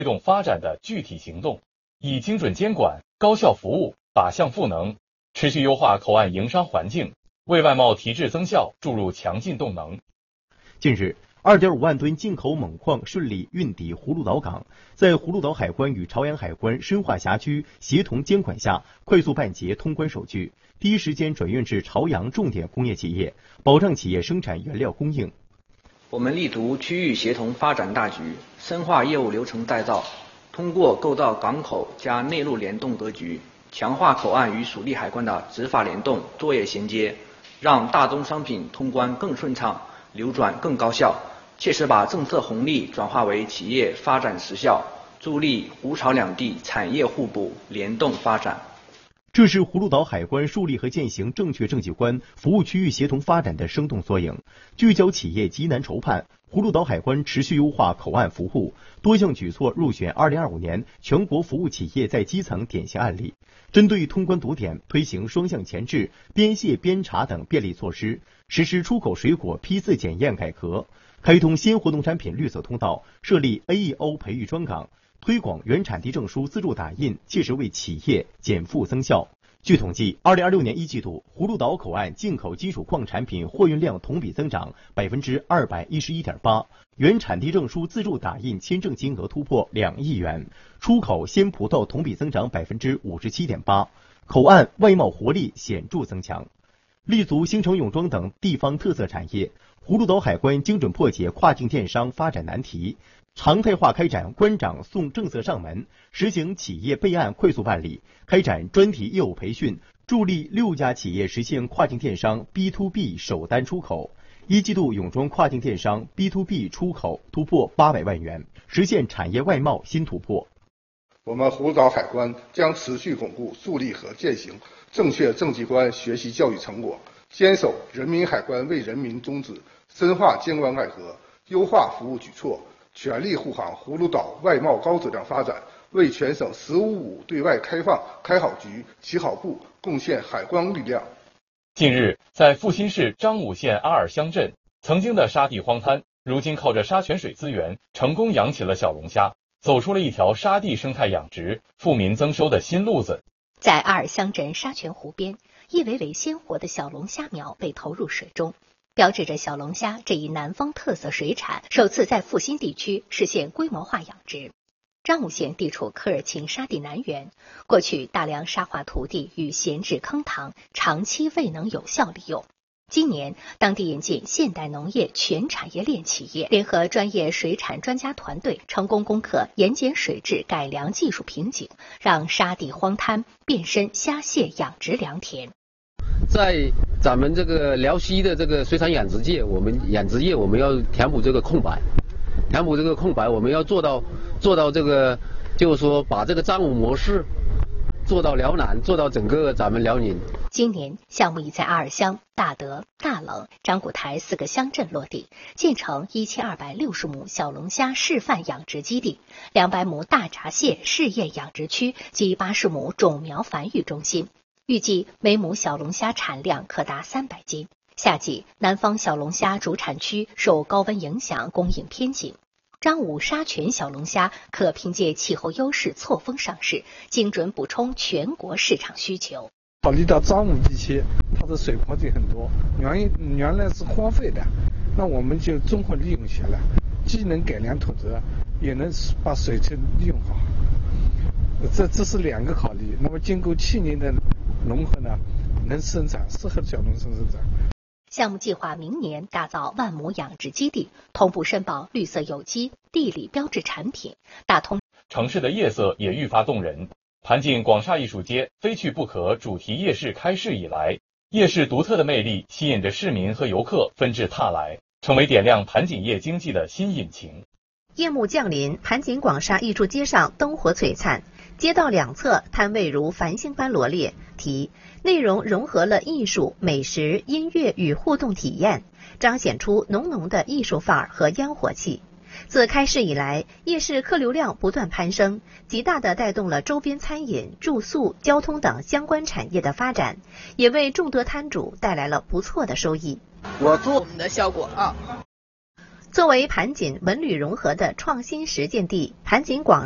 推动发展的具体行动，以精准监管、高效服务、靶向赋能，持续优化口岸营商环境，为外贸提质增效注入强劲动能。 近日，2.5万吨进口锰矿顺利运抵葫芦岛港，在葫芦岛海关与朝阳海关深化辖区协同监管下，快速办结通关手续，第一时间转运至朝阳重点工业企业，保障企业生产原料供应。 我们立足区域协同发展大局，深化业务流程再造，通过构造港口加内陆联动格局，强化口岸与属地海关的执法联动、作业衔接，让大宗商品通关更顺畅，流转更高效，切实把政策红利转化为企业发展实效，助力沪朝两地产业互补、联动发展。 这是葫芦岛海关树立和践行正确政绩观、服务区域协同发展的生动缩影。聚焦企业急难筹盼，葫芦岛海关持续优化口岸服务，多项举措入选2025年全国服务企业在基层典型案例。针对通关堵点，推行双向前置、边卸边查等便利措施，实施出口水果批次检验改革，开通鲜活农产品绿色通道，设立 AEO 培育专岗，推广原产地证书自助打印，切实为企业减负增效。据统计，2026年1季度，葫芦岛口岸进口基础矿产品货运量同比增长211.8%，原产地证书自助打印签证金额突破2亿元，出口鲜葡萄同比增长57.8%，口岸外贸活力显著增强。立足新城永庄等地方特色产业，葫芦岛海关精准破解跨境电商发展难题，常态化开展关长送政策上门，实行企业备案快速办理，开展专题业务培训，助力6家企业实现跨境电商 B2B 首单出口。1季度永庄跨境电商 B2B 出口突破800万元，实现产业外贸新突破。 我们葫芦岛海关将持续巩固树立和践行正确政绩观学习教育成果，坚守人民海关为人民宗旨，深化监管改革，优化服务举措，全力护航葫芦岛外贸高质量发展，为全省“15+5”对外开放开好局、起好步，贡献海关力量。 近日，在阜新市张武县阿尔乡镇，曾经的沙地荒滩，如今靠着沙泉水资源，成功养起了小龙虾，走出了一条沙地生态养殖、富民增收的新路子。 在阿尔乡镇沙泉湖边，一尾尾鲜活的小龙虾苗被投入水中，标志着小龙虾这一南方特色水产首次在阜新地区实现规模化养殖。张武县地处科尔沁沙地南缘，过去大量沙化土地与闲置坑塘长期未能有效利用。今年，当地引进现代农业全产业链企业，联合专业水产专家团队，成功攻克盐碱水质改良技术瓶颈，让沙地荒滩变身虾蟹养殖良田。 在咱们这个辽西的这个水产养殖业，我们要填补这个空白，我们要做到这个，就是说把这个张武模式做到辽南，做到整个咱们辽宁。 今年项目已在阿尔乡、大德、大冷、张古台4个乡镇落地，建成1260亩小龙虾示范养殖基地、200亩大闸蟹试验养殖区及80亩种苗繁育中心，预计每亩小龙虾产量可达300斤。夏季，南方小龙虾主产区受高温影响，供应偏紧。张武沙泉小龙虾可凭借气候优势错峰上市，精准补充全国市场需求。 考虑到张武地区它的水坡地很多，原来是荒废的，那我们就综合利用起来，既能改良土质，也能把水质利用好。这是2个考虑。那么经过7年的融合呢，能生产，适合小农生产。 项目计划明年打造万亩养殖基地，同步申报绿色有机、地理标志产品，打通。 城市的夜色也愈发动人。盘锦广厦艺术街非去不可主题夜市开市以来，夜市独特的魅力吸引着市民和游客纷至沓来，成为点亮盘锦夜经济的新引擎。 夜幕降临，盘锦广厦艺术街上灯火璀璨，街道两侧摊位如繁星般罗列，内容融合了艺术、美食、音乐与互动体验，彰显出浓浓的艺术范儿和烟火气。自开市以来，夜市客流量不断攀升，极大地带动了周边餐饮、住宿、交通等相关产业的发展，也为众多摊主带来了不错的收益。 我们的效果啊。 作为盘锦文旅融合的创新实践地，盘锦广